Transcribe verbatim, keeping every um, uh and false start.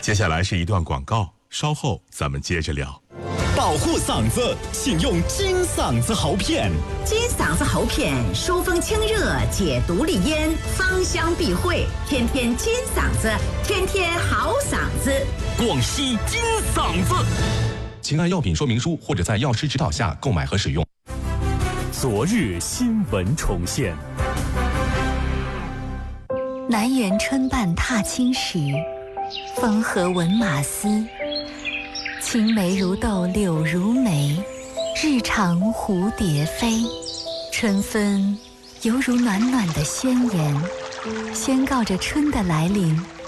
接下来是一段广告，稍后咱们接着聊。 保护嗓子，请用金嗓子喉片。 金嗓子喉片疏风清热，解毒利咽，芳香避秽，天天金嗓子，天天好嗓子。 广西金嗓子， 请按药品说明书或者在药师指导下购买和使用。 昨日新闻重现。 南园春半踏青时，风和闻马嘶。青梅如豆，柳如眉，日长蝴蝶飞。春分犹如暖暖的宣言，宣告着春的来临。